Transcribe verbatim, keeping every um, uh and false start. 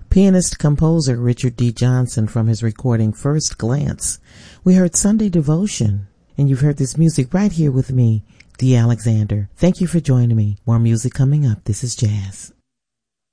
pianist-composer Richard D. Johnson from his recording First Glance. We heard Sunday Devotion, and you've heard this music right here with me, Dee Alexander. Thank you for joining me. More music coming up. This is Jazz.